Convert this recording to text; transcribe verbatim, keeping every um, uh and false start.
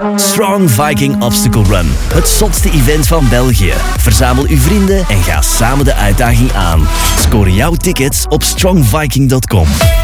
Strong Viking Obstacle Run. Het zotste event van België. Verzamel uw vrienden en ga samen de uitdaging aan. Score jouw tickets op strong viking dot com.